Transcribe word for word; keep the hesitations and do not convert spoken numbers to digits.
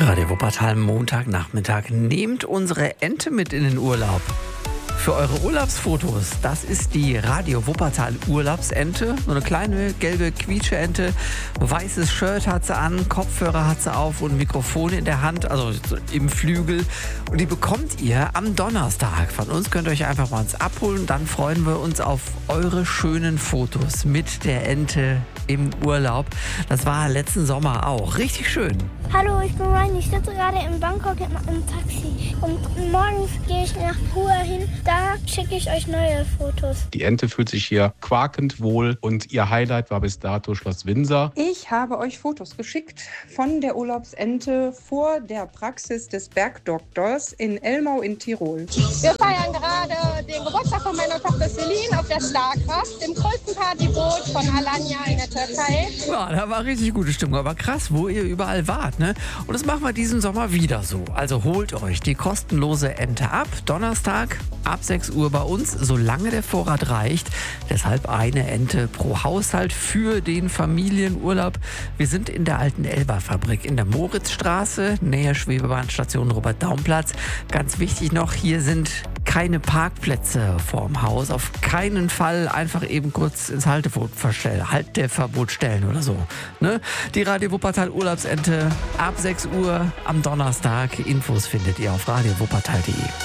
Radio Wuppertal, Montagnachmittag. Nehmt unsere Ente mit in den Urlaub. Für eure Urlaubsfotos, das ist die Radio Wuppertal Urlaubsente. So eine kleine gelbe Quietscheente. Weißes Shirt hat sie an, Kopfhörer hat sie auf und Mikrofon in der Hand, also im Flügel. Und die bekommt ihr am Donnerstag. Von uns könnt ihr euch einfach mal uns abholen. Dann freuen wir uns auf eure schönen Fotos mit der Ente im Urlaub. Das war letzten Sommer auch richtig schön. Hallo, ich bin Ryan. Ich sitze gerade in Bangkok im, im Taxi. Und morgen gehe ich nach Hua hin. Da schicke ich euch neue Fotos. Die Ente fühlt sich hier quakend wohl und ihr Highlight war bis dato Schloss Windsor. Ich habe euch Fotos geschickt von der Urlaubsente vor der Praxis des Bergdoktors in Elmau in Tirol. Wir feiern gerade den Geburtstag von meiner Tochter Celine auf der Starkraft, dem größten Partyboot von Alanya in der Türkei. Ja, da war richtig gute Stimmung. Aber krass, wo ihr überall wart, ne? Und das machen wir diesen Sommer wieder so. Also holt euch die kostenlose Ente ab. Donnerstag ab sechs Uhr bei uns, solange der Vorrat reicht. Deshalb eine Ente pro Haushalt für den Familienurlaub. Wir sind in der alten Elba-Fabrik in der Moritzstraße, nähe Schwebebahnstation Robert-Daum-Platz. Ganz wichtig noch, hier sind keine Parkplätze vorm Haus. Auf keinen Fall einfach eben kurz ins Halteverbot stellen oder so. Ne? Die Radio Wuppertal Urlaubsente ab sechs Uhr am Donnerstag. Infos findet ihr auf radio wuppertal punkt de.